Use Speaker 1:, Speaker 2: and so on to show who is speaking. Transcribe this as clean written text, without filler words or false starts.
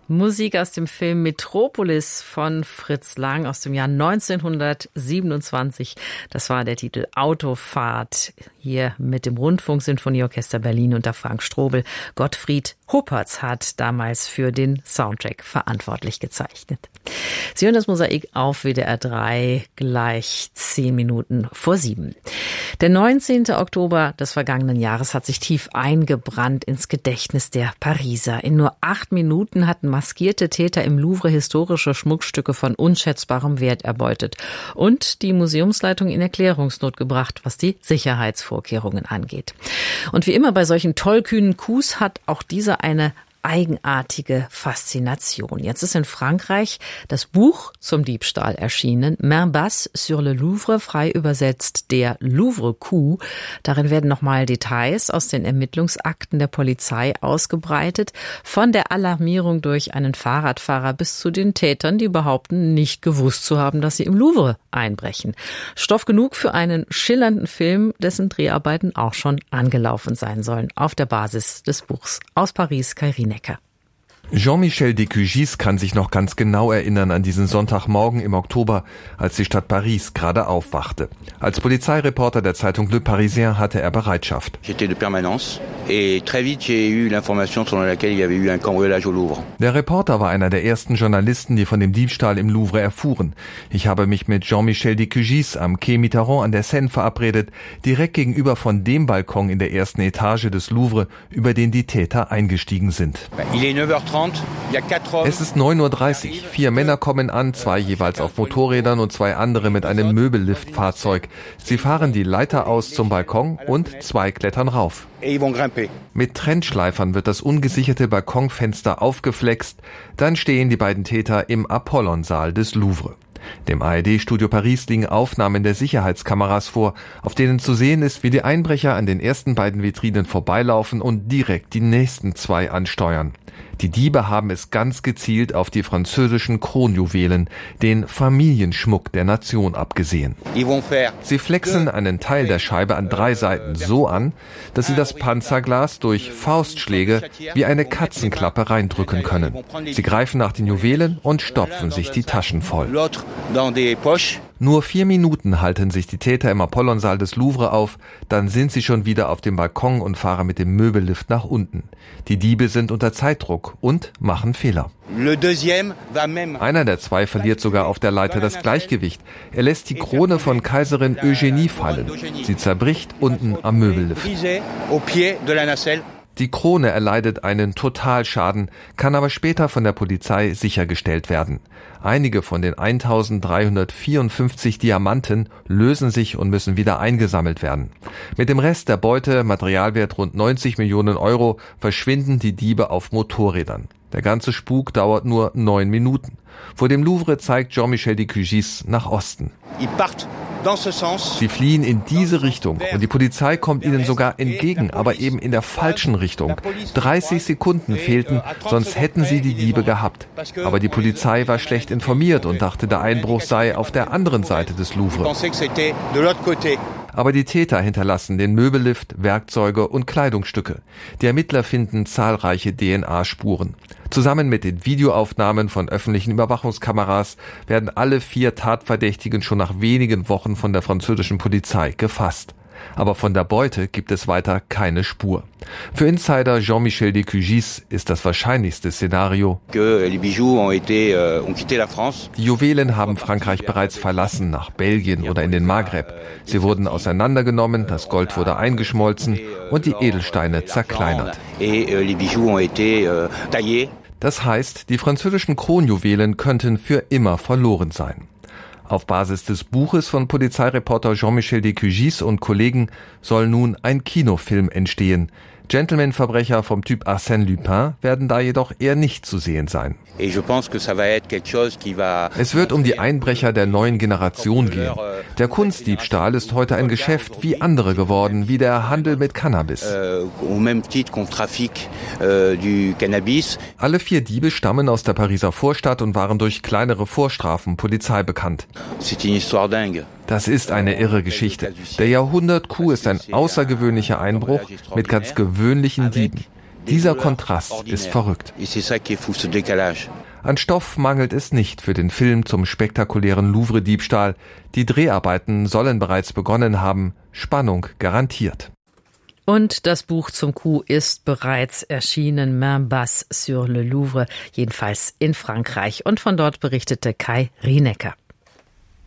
Speaker 1: Musik aus dem Film Metropolis von Fritz Lang aus dem Jahr 1927. Das war der Titel Autofahrt. Hier mit dem Rundfunksinfonieorchester Berlin unter Frank Strobel. Gottfried Huppertz hat damals für den Soundtrack verantwortlich gezeichnet. Sie hören das Mosaik auf WDR 3, gleich 10 Minuten vor 7. Der 19. Oktober des vergangenen Jahres hat sich tief eingebrannt ins Gedächtnis der Pariser. In nur 8 Minuten hatten maskierte Täter im Louvre historische Schmuckstücke von unschätzbarem Wert erbeutet und die Museumsleitung in Erklärungsnot gebracht, was die Sicherheitsvorkehrungen angeht. Und wie immer bei solchen tollkühnen Coups hat auch dieser eine eigenartige Faszination. Jetzt ist in Frankreich das Buch zum Diebstahl erschienen, Main basse sur le Louvre, frei übersetzt der Louvre-Coup. Darin werden nochmal Details aus den Ermittlungsakten der Polizei ausgebreitet, von der Alarmierung durch einen Fahrradfahrer bis zu den Tätern, die behaupten, nicht gewusst zu haben, dass sie im Louvre einbrechen. Stoff genug für einen schillernden Film, dessen Dreharbeiten auch schon angelaufen sein sollen, auf der Basis des Buchs. Aus Paris, Kairine Necker.
Speaker 2: Jean-Michel Descugis kann sich noch ganz genau erinnern an diesen Sonntagmorgen im Oktober, als die Stadt Paris gerade aufwachte. Als Polizeireporter der Zeitung Le Parisien hatte er Bereitschaft. Der Reporter war einer der ersten Journalisten, die von dem Diebstahl im Louvre erfuhren. Ich habe mich mit Jean-Michel Descugis am Quai Mitterrand an der Seine verabredet, direkt gegenüber von dem Balkon in der ersten Etage des Louvre, über den die Täter eingestiegen sind. Es ist 9:30 Uhr. 4 Männer kommen an, 2 jeweils auf Motorrädern und 2 andere mit einem Möbelliftfahrzeug. Sie fahren die Leiter aus zum Balkon und 2 klettern rauf. Mit Trennschleifern wird das ungesicherte Balkonfenster aufgeflext. Dann stehen die beiden Täter im Apollonsaal des Louvre. Dem ARD-Studio Paris liegen Aufnahmen der Sicherheitskameras vor, auf denen zu sehen ist, wie die Einbrecher an den ersten beiden Vitrinen vorbeilaufen und direkt die nächsten 2 ansteuern. Die Diebe haben es ganz gezielt auf die französischen Kronjuwelen, den Familienschmuck der Nation, abgesehen. Sie flexen einen Teil der Scheibe an 3 Seiten so an, dass sie das Panzerglas durch Faustschläge wie eine Katzenklappe reindrücken können. Sie greifen nach den Juwelen und stopfen sich die Taschen voll. Nur 4 Minuten halten sich die Täter im Apollonsaal des Louvre auf, dann sind sie schon wieder auf dem Balkon und fahren mit dem Möbellift nach unten. Die Diebe sind unter Zeitdruck und machen Fehler. Einer der 2 verliert sogar auf der Leiter das Gleichgewicht. Er lässt die Krone von Kaiserin Eugénie fallen. Sie zerbricht unten am Möbellift. Die Krone erleidet einen Totalschaden, kann aber später von der Polizei sichergestellt werden. Einige von den 1354 Diamanten lösen sich und müssen wieder eingesammelt werden. Mit dem Rest der Beute, Materialwert rund 90 Millionen Euro, verschwinden die Diebe auf Motorrädern. Der ganze Spuk dauert nur 9 Minuten. Vor dem Louvre zeigt Jean-Michel Descugis nach Osten. Sie fliehen in diese Richtung und die Polizei kommt ihnen sogar entgegen, aber eben in der falschen Richtung. 30 Sekunden fehlten, sonst hätten sie die Diebe gehabt. Aber die Polizei war schlecht informiert und dachte, der Einbruch sei auf der anderen Seite des Louvre. Aber die Täter hinterlassen den Möbellift, Werkzeuge und Kleidungsstücke. Die Ermittler finden zahlreiche DNA-Spuren. Zusammen mit den Videoaufnahmen von öffentlichen Überwachungskameras werden alle 4 Tatverdächtigen schon nach wenigen Wochen von der französischen Polizei gefasst. Aber von der Beute gibt es weiter keine Spur. Für Insider Jean-Michel Descugis ist das wahrscheinlichste Szenario: Die Juwelen haben Frankreich bereits verlassen, nach Belgien oder in den Maghreb. Sie wurden auseinandergenommen, das Gold wurde eingeschmolzen und die Edelsteine zerkleinert. Das heißt, die französischen Kronjuwelen könnten für immer verloren sein. Auf Basis des Buches von Polizeireporter Jean-Michel Descugis und Kollegen soll nun ein Kinofilm entstehen. Gentleman-Verbrecher vom Typ Arsène Lupin werden da jedoch eher nicht zu sehen sein. Es wird um die Einbrecher der neuen Generation gehen. Der Kunstdiebstahl ist heute ein Geschäft wie andere geworden, wie der Handel mit Cannabis. Alle 4 Diebe stammen aus der Pariser Vorstadt und waren durch kleinere Vorstrafen Polizei bekannt. Das ist eine irre Geschichte. Der Jahrhundert-Coup ist ein außergewöhnlicher Einbruch mit ganz gewöhnlichen Dieben. Dieser Kontrast ist verrückt. An Stoff mangelt es nicht für den Film zum spektakulären Louvre-Diebstahl. Die Dreharbeiten sollen bereits begonnen haben. Spannung garantiert.
Speaker 1: Und das Buch zum Coup ist bereits erschienen, Main basse sur le Louvre, jedenfalls in Frankreich. Und von dort berichtete Kai Rienecker.